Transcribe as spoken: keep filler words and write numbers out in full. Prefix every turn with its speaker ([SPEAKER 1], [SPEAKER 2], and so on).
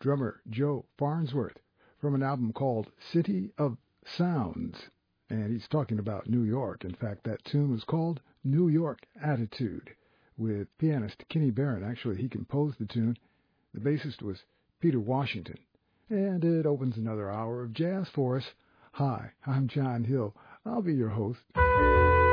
[SPEAKER 1] drummer Joe Farnsworth from an album called City of Sounds. And he's talking about New York. In fact, that tune was called New York Attitude with pianist Kenny Barron. Actually, he composed the tune. The bassist was Peter Washington. And it opens another hour of jazz for us. Hi, I'm John Hill. I'll be your host.